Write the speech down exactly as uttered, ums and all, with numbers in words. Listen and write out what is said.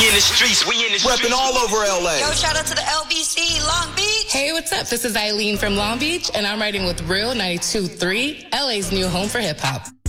in the streets, we in the streets. Repping all over L A. Yo, shout out to the L B C, Long Beach. Hey, what's up? This is Eileen from Long Beach, and I'm riding with Real ninety-two point three, L A's new home for hip-hop.